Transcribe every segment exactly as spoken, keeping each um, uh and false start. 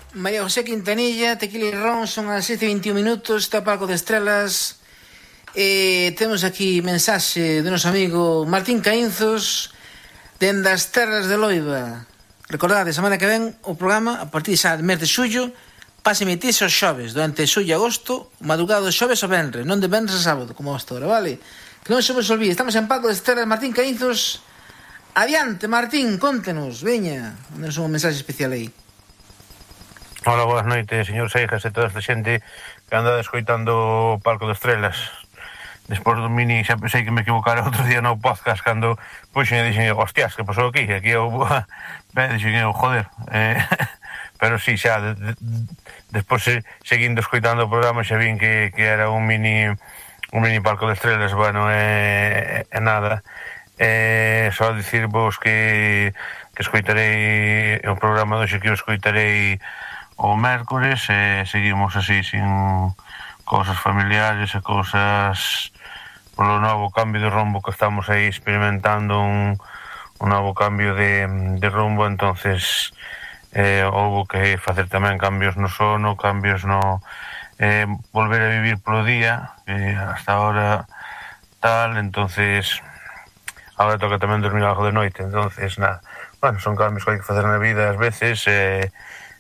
María José Quintanilla, Tequila y Ron, son as sete e veintiún minutos, está Palco de Estrelas. Eh, temos aquí mensaxe do noso amigo Martín Caínzos, dende as terras de Loiba. Recordade, semana que ven o programa, a partir xa do mes de xullo, pase emitirse os xoves, durante xullo e agosto, madrugado de xoves o venre, non de venres a sábado, como hasta ahora, vale? Que non se vos olvide, estamos en Palco de Estrelas, Martín Caínzos. Adiante, Martín, contenos, veña, mandanos un mensaxe especial aí. Hola, boas noites, señor Seijas e toda esta xente que anda escoitando o Palco de Estrelas. Despois do mini xa pensei que me equivocara outro día no podcast cando puxen e dixen, hostias, que pasou aquí? Aquí eu, dixen eu, joder. Eh, pero sí, xa, de, de, despois seguindo escoitando o programa xa vin que, que era un mini un mini Palco de Estrelas, bueno, e eh, eh, nada. Eh, só dicirvos que, que escoitarei o programa doxe que eu escoitarei o mércores e seguimos así sin cousas familiares e cousas polo novo cambio de rumbo que estamos aí experimentando, un, un novo cambio de, de rumbo, entonces eh, houve que facer tamén cambios no sono, cambios no eh, volver a vivir polo día, que hasta ahora tal, entonces agora toca tamén dormir algo de noite, entonces nada, bueno, son cambios que hai que facer na vida ás veces e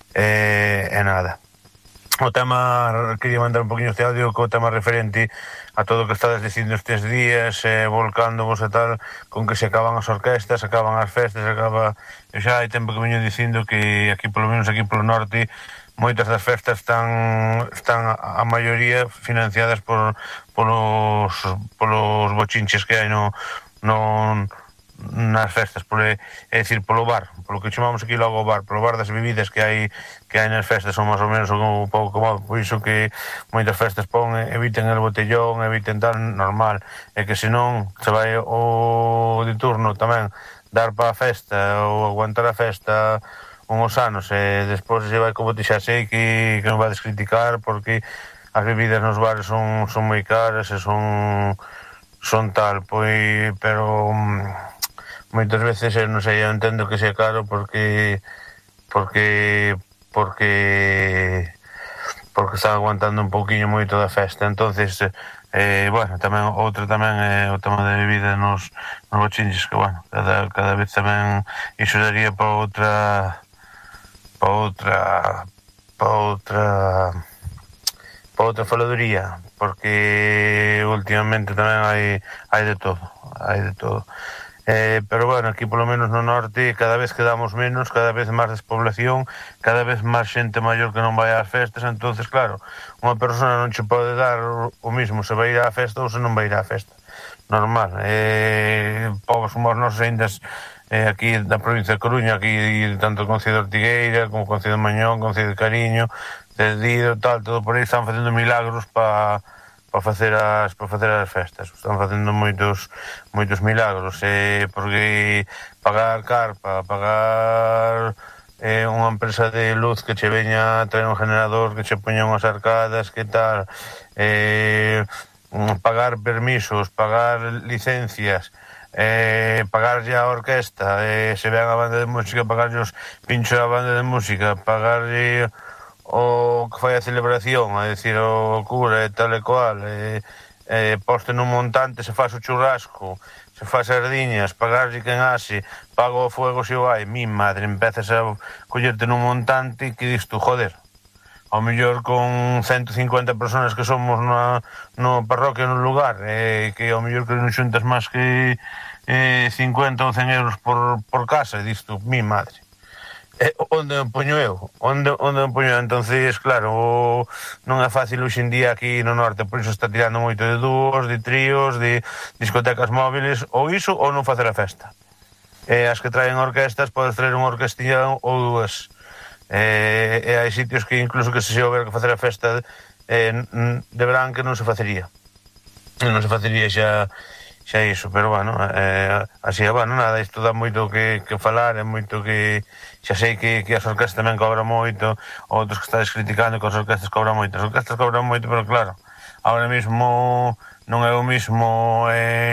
e eh, nada. O tema, quería mandar un poquinho este audio co tema referente a todo o que estades dicindo estes días, eh, volcándovos e tal, con que se acaban as orquestas, acaban as festas, acaba... Eu xa hai tempo que veño dicindo que aquí, polo menos aquí polo norte, moitas das festas están están a maioría financiadas por polos polos bochinches que hai no no nas festas, por, é dicir, polo bar, polo que chamamos aquí logo o bar, polo bar das bebidas que hai que hai nas festas, son máis ou menos un pouco como, por iso que moitas festas pon, eviten el botellón, eviten tal, normal, e que senón se vai o de turno tamén dar para a festa ou aguantar a festa unhos anos e despois se vai co botixa sei que, que non vades criticar porque as bebidas nos bares son, son moi caras e son son tal, pois, pero moitas veces non sei, eu entendo que sea caro porque porque porque porque están aguantando un pouquiño moito da festa, entonces eh, bueno, tamén outra tamén é eh, o tema de bebida nos, nos bochinches, que bueno, cada, cada vez tamén iso daría para outra para outra para outra para outra faladuría, porque últimamente tamén hai hai de todo, hai de todo. Eh, pero bueno, aquí polo menos no norte cada vez quedamos menos, cada vez máis despoblación, cada vez máis xente maior que non vai ás festas, entonces claro, unha persona non che pode dar o mismo se vai ir á festa ou se non vai ir á festa, normal. Eh, povos como os nosos ainda eh, aquí da provincia de Coruña, aquí tanto o Concello de Ortigueira como o Concello de Mañón, o Concello de Cariño, de Dido, tal, todo por aí están facendo milagros para para facer as para facer as festas. Están facendo moitos moitos milagros, eh, porque pagar carpa, pagar eh, unha empresa de luz que che veña a traer un generador, que che poña unhas arcadas, que tal, eh, pagar permisos, pagar licencias, eh, pagarlle a orquesta, eh, se ven a banda de música, pagarlle os pinchos a banda de música, pagarlle o que fai a celebración, a decir, o cura e tal e cual, e, e poste nun montante, se faz o churrasco, se faz sardiñas, pagarlle quen ase, pago o fuego se o hai, mi madre, empezas a collerte nun montante que dis tú, joder, ao mellor con ciento cincuenta personas que somos na, no parroquia, no lugar, e que ao mellor que non xuntas máis que eh, cincuenta ou cen euros por, por casa, e dis tú, mi madre. Eh, onde me poño eu? Onde, onde me poño eu? Entonces, claro, o, non é fácil hoxe en día aquí no norte, por iso está tirando moito de dúos, de tríos, de discotecas móviles, ou iso ou non facer a festa. Eh, as que traen orquestas, podes traer unha orquestilla ou dúas. Eh, e hai sitios que incluso que se xe houber que facer a festa eh, de verán que non se facería. Non se facería xa xa iso, pero bueno, eh, así, bueno, nada, isto dá moito que, que falar, é moito que xa sei que, que as orquestas tamén cobran moito, outros que estades criticando que as orquestas cobran moito, as orquestas cobran moito, pero claro, ahora mesmo non é o mismo eh,